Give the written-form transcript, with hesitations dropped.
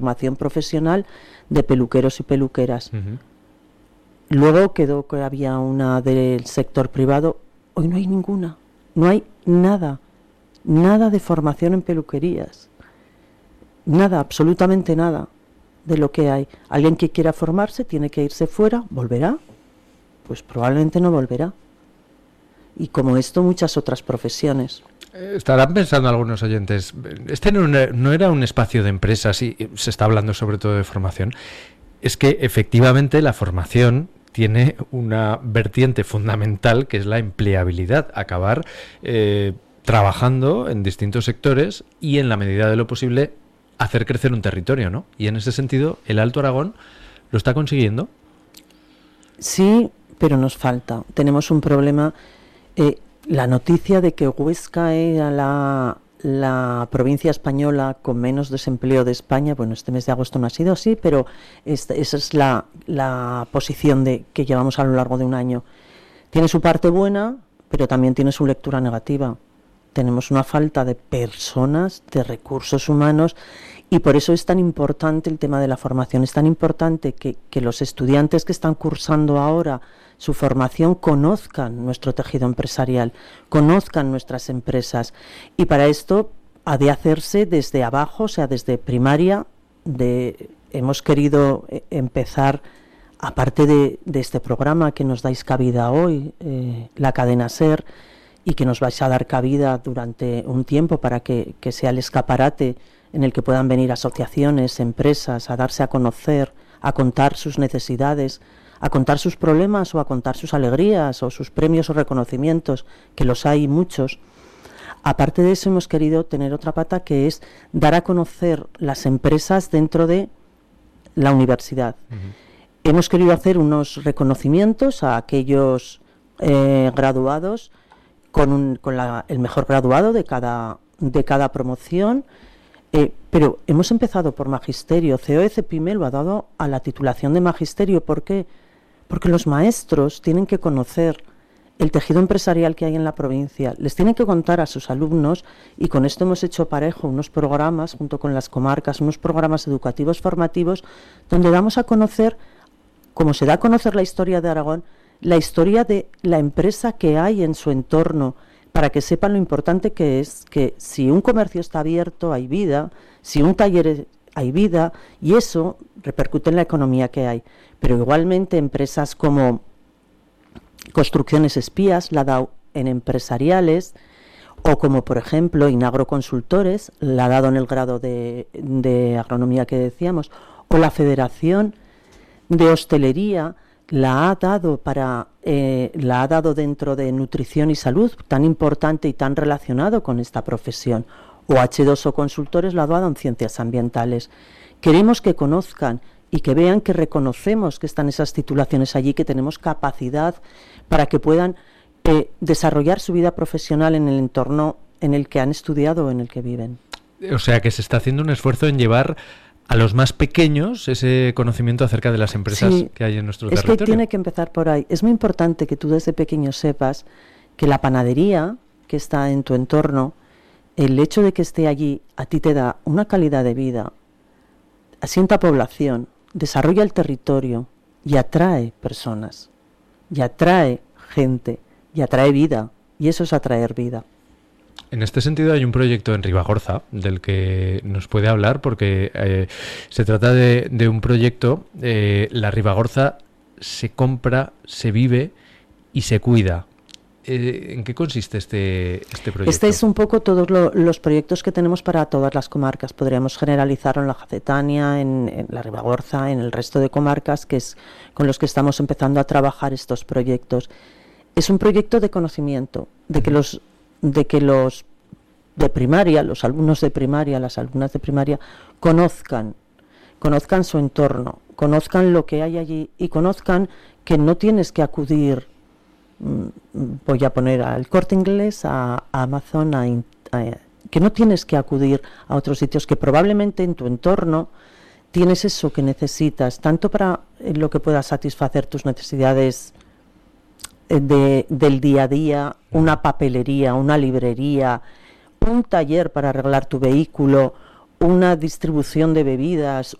formación profesional de peluqueros y peluqueras. Luego quedó que había una del sector privado. Hoy no hay ninguna, no hay nada de formación en peluquerías, nada, absolutamente nada de lo que hay. Alguien que quiera formarse tiene que irse fuera. ¿Volverá? Pues probablemente no volverá. Y como esto, muchas otras profesiones. Estarán pensando algunos oyentes, este no era un espacio de empresas y se está hablando sobre todo de formación. Es que efectivamente la formación tiene una vertiente fundamental que es la empleabilidad, acabar trabajando en distintos sectores y en la medida de lo posible hacer crecer un territorio, ¿no? Y en ese sentido el Alto Aragón lo está consiguiendo. Sí, pero nos falta. Tenemos un problema. La noticia de que Huesca era la provincia española con menos desempleo de España, bueno, este mes de agosto no ha sido así, pero esa es la posición que llevamos a lo largo de un año. Tiene su parte buena, pero también tiene su lectura negativa. Tenemos una falta de personas, de recursos humanos, y por eso es tan importante el tema de la formación. Es tan importante que los estudiantes que están cursando ahora su formación conozcan nuestro tejido empresarial, conozcan nuestras empresas, y para esto ha de hacerse desde abajo, o sea, desde primaria. Hemos querido empezar, aparte de este programa que nos dais cabida hoy, la cadena SER, y que nos vais a dar cabida durante un tiempo para que sea el escaparate en el que puedan venir asociaciones, empresas, a darse a conocer, a contar sus necesidades, a contar sus problemas o a contar sus alegrías o sus premios o reconocimientos, que los hay muchos. Aparte de eso, hemos querido tener otra pata, que es dar a conocer las empresas dentro de la universidad. Hemos querido hacer unos reconocimientos a aquellos graduados con el mejor graduado de cada promoción, pero hemos empezado por magisterio. COE CEPIME lo ha dado a la titulación de magisterio. ¿Por qué? Porque los maestros tienen que conocer el tejido empresarial que hay en la provincia, les tienen que contar a sus alumnos, y con esto hemos hecho parejo unos programas junto con las comarcas, unos programas educativos formativos, donde damos a conocer, como se da a conocer la historia de Aragón, la historia de la empresa que hay en su entorno, para que sepan lo importante que es que si un comercio está abierto hay vida, si un taller hay vida, y eso repercute en la economía que hay. Pero igualmente empresas como Construcciones Espías la ha dado en empresariales, o como por ejemplo Inagro Consultores la ha dado en el grado de agronomía que decíamos, o la Federación de Hostelería la ha dado dentro de nutrición y salud, tan importante y tan relacionado con esta profesión, o H2O Consultores la ha dado en ciencias ambientales. Queremos que conozcan y que vean que reconocemos que están esas titulaciones allí, que tenemos capacidad para que puedan desarrollar su vida profesional en el entorno en el que han estudiado o en el que viven. O sea, que se está haciendo un esfuerzo en llevar a los más pequeños ese conocimiento acerca de las empresas que hay en nuestro territorio. Es que tiene que empezar por ahí. Es muy importante que tú desde pequeño sepas que la panadería que está en tu entorno, el hecho de que esté allí, a ti te da una calidad de vida, asienta población, desarrolla el territorio y atrae personas, y atrae gente, y atrae vida, y eso es atraer vida. En este sentido hay un proyecto en Ribagorza del que nos puede hablar, porque se trata de un proyecto, la Ribagorza se compra, se vive y se cuida. ¿En qué consiste este proyecto? Este es un poco todos los proyectos que tenemos para todas las comarcas. Podríamos generalizarlo en la Jacetania, en la Ribagorza, en el resto de comarcas, que es con los que estamos empezando a trabajar estos proyectos. Es un proyecto de conocimiento, de que los de primaria, los alumnos de primaria, las alumnas de primaria, conozcan su entorno, conozcan lo que hay allí, y conozcan que no tienes que acudir, voy a poner al Corte Inglés, a Amazon, que no tienes que acudir a otros sitios, que probablemente en tu entorno tienes eso que necesitas, tanto para lo que pueda satisfacer tus necesidades del día a día, una papelería, una librería, un taller para arreglar tu vehículo, una distribución de bebidas